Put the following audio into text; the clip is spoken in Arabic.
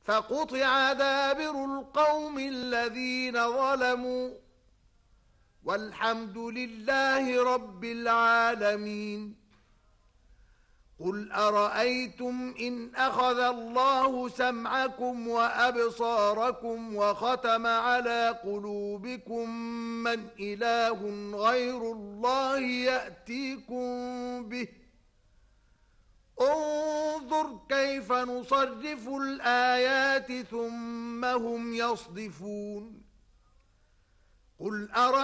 فقطع دابر القوم الذين ظلموا والحمد لله رب العالمين. قل أرأيتم إن أخذ الله سمعكم وأبصاركم وختم على قلوبكم من إله غير الله يأتيكم به؟ انظر كيف نصرف الآيات ثم هم يصدفون. قل